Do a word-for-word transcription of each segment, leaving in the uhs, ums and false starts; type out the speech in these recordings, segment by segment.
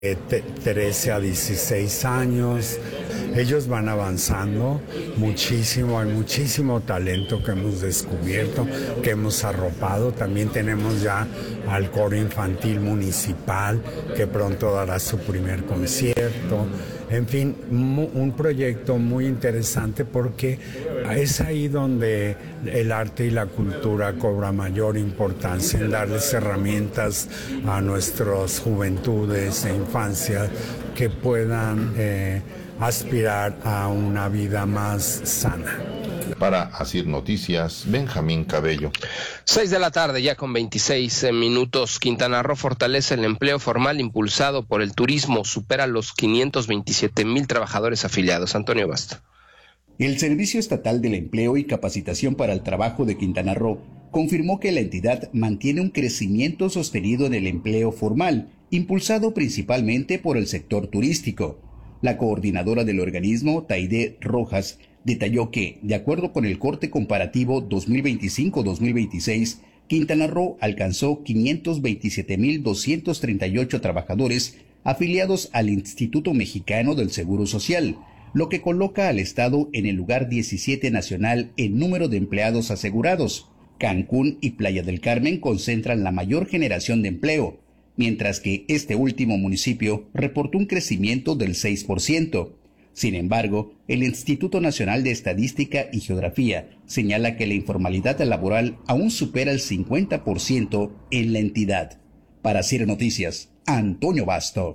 de trece a dieciséis años. Ellos van avanzando muchísimo, hay muchísimo talento que hemos descubierto, que hemos arropado. También tenemos ya al coro infantil municipal que pronto dará su primer concierto. En fin, un proyecto muy interesante porque es ahí donde el arte y la cultura cobra mayor importancia, en darles herramientas a nuestras juventudes e infancias que puedan eh, aspirar a una vida más sana. Para Asir Noticias, Benjamín Cabello. Seis de la tarde, ya con veintiséis minutos. Quintana Roo fortalece el empleo formal impulsado por el turismo. Supera los quinientos veintisiete mil trabajadores afiliados. Antonio Basto. El Servicio Estatal del Empleo y Capacitación para el Trabajo de Quintana Roo confirmó que la entidad mantiene un crecimiento sostenido en el empleo formal, impulsado principalmente por el sector turístico. La coordinadora del organismo, Taide Rojas, detalló que, de acuerdo con el corte comparativo dos mil veinticinco dos mil veintiséis, Quintana Roo alcanzó quinientos veintisiete mil doscientos treinta y ocho trabajadores afiliados al Instituto Mexicano del Seguro Social, lo que coloca al estado en el lugar diecisiete nacional en número de empleados asegurados. Cancún y Playa del Carmen concentran la mayor generación de empleo, mientras que este último municipio reportó un crecimiento del seis por ciento. Sin embargo, el Instituto Nacional de Estadística y Geografía señala que la informalidad laboral aún supera el cincuenta por ciento en la entidad. Para C I R Noticias, Antonio Basto.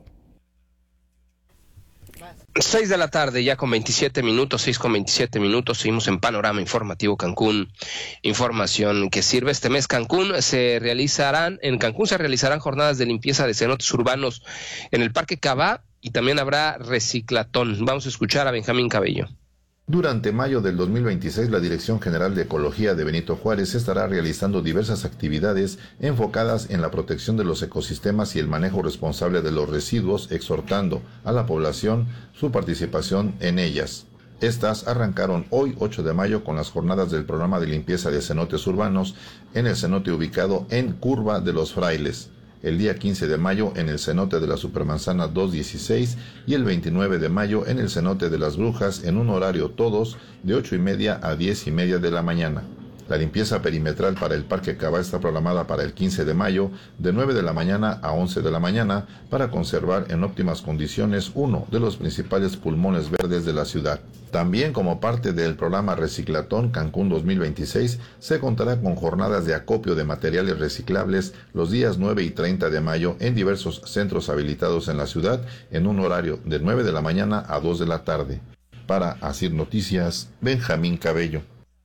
Seis de la tarde, ya con veintisiete minutos, seis con veintisiete minutos, seguimos en Panorama Informativo Cancún. Información que sirve este mes. Cancún se realizarán, en Cancún se realizarán jornadas de limpieza de cenotes urbanos en el Parque Cabá y también habrá reciclatón. Vamos a escuchar a Benjamín Cabello. Durante mayo del dos mil veintiséis, la Dirección General de Ecología de Benito Juárez estará realizando diversas actividades enfocadas en la protección de los ecosistemas y el manejo responsable de los residuos, exhortando a la población su participación en ellas. Estas arrancaron hoy, ocho de mayo, con las jornadas del programa de limpieza de cenotes urbanos en el cenote ubicado en Curva de los Frailes. El día quince de mayo en el cenote de la Supermanzana doscientos dieciséis y el veintinueve de mayo en el cenote de las Brujas en un horario todos de ocho y media a diez y media de la mañana. La limpieza perimetral para el Parque Cabá está programada para el quince de mayo de nueve de la mañana a once de la mañana para conservar en óptimas condiciones uno de los principales pulmones verdes de la ciudad. También como parte del programa Reciclatón Cancún dos mil veintiséis se contará con jornadas de acopio de materiales reciclables los días nueve y treinta de mayo en diversos centros habilitados en la ciudad en un horario de nueve de la mañana a dos de la tarde. Para Asir Noticias, Benjamín Cabello.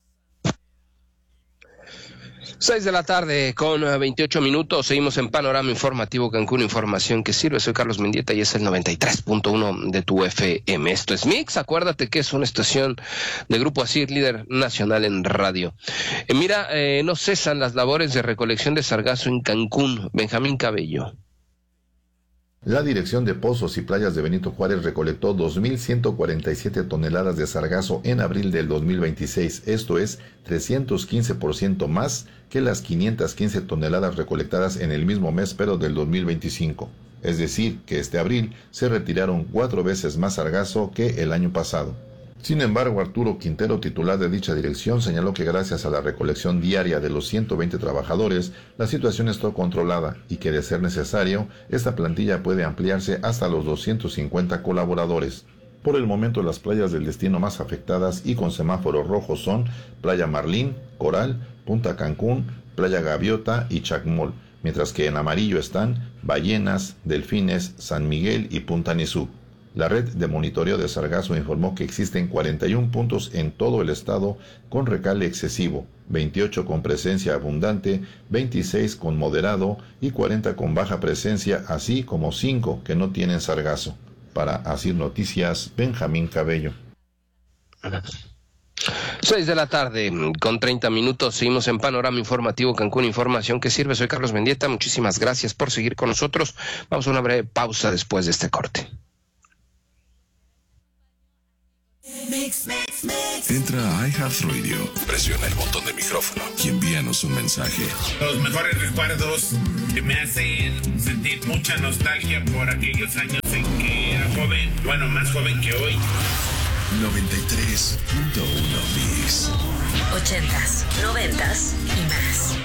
Seis de la tarde con veintiocho minutos, seguimos en Panorama Informativo Cancún, información que sirve. Soy Carlos Mendieta y es el noventa y tres punto uno de tu F M. Esto es Mix, acuérdate que es una estación de Grupo Asir, líder nacional en radio. Eh, mira, eh, no cesan las labores de recolección de sargazo en Cancún. Benjamín Cabello. La Dirección de Pozos y Playas de Benito Juárez recolectó dos mil ciento cuarenta y siete toneladas de sargazo en abril del dos mil veintiséis, esto es trescientos quince por ciento más que las quinientas quince toneladas recolectadas en el mismo mes pero del dos mil veinticinco. Es decir, que este abril se retiraron cuatro veces más sargazo que el año pasado. Sin embargo, Arturo Quintero, titular de dicha dirección, señaló que gracias a la recolección diaria de los ciento veinte trabajadores, la situación está controlada y que, de ser necesario, esta plantilla puede ampliarse hasta los doscientos cincuenta colaboradores. Por el momento, las playas del destino más afectadas y con semáforos rojos son Playa Marlín, Coral, Punta Cancún, Playa Gaviota y Chacmol, mientras que en amarillo están Ballenas, Delfines, San Miguel y Punta Nizuc. La red de monitoreo de sargazo informó que existen cuarenta y un puntos en todo el estado con recale excesivo, veintiocho con presencia abundante, veintiséis con moderado y cuarenta con baja presencia, así como cinco que no tienen sargazo. Para Asir Noticias, Benjamín Cabello. Seis de la tarde con treinta minutos, seguimos en Panorama Informativo Cancún, información que sirve. Soy Carlos Mendieta, muchísimas gracias por seguir con nosotros. Vamos a una breve pausa después de este corte. Mix, mix. Entra a iHeartRadio, presiona el botón de micrófono y envíanos un mensaje. Los mejores recuerdos que me hacen sentir mucha nostalgia por aquellos años en que era joven, bueno, más joven que hoy. noventa y tres punto uno Mix. Ochentas, noventas y más.